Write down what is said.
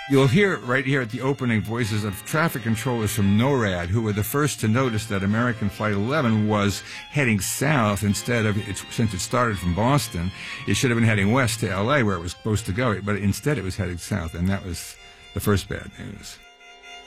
You'll hear right here at the opening voices of traffic controllers from NORAD, who were the first to notice that American Flight 11 was heading south instead of, since it started from Boston, it should have been heading west to L.A. where it was supposed to go, but instead it was heading south, and that was the first bad news.